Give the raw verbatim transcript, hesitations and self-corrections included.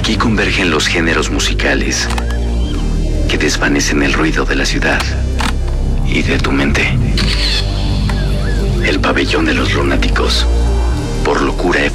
Aquí convergen los géneros musicales que desvanecen el ruido de la ciudad y de tu mente. El pabellón de los lunáticos, por Locura F M.